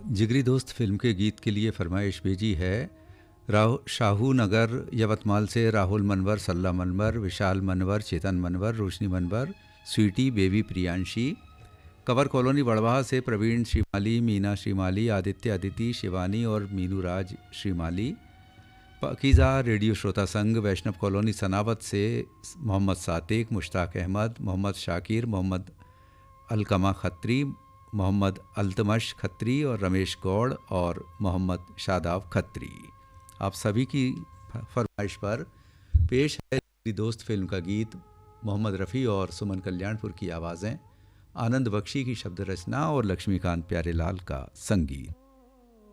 जिगरी दोस्त फिल्म के गीत के लिए फरमाइश भेजी है शाहू नगर यवतमाल से राहुल मनवर, सल्ला मनवर, विशाल मनवर, चेतन मनवर, रोशनी Manwar, Sweety, baby Priyanshi. Cover colony Barwaha से प्रवीण श्रीमाली, मीना श्रीमाली, आदित्य अदिति, शिवानी और मीनू राज श्रीमाली। पाकीज़ा रेडियो श्रोता संघ वैष्णव कॉलोनी सनावत से मोहम्मद सातिक, मुश्ताक अहमद, मोहम्मद शाकिर, मोहम्मद अलकमा खत्री, मोहम्मद अल्तमश खत्री और रमेश गौड़ और मोहम्मद शादाब खत्री। आप सभी की फरमाइश पर पेश है मेरी दोस्त फिल्म का गीत। मोहम्मद रफ़ी और सुमन कल्याणपुर की आवाज़ें, आनंद बख्शी की शब्द रचना और लक्ष्मीकांत प्यारेलाल का संगीत।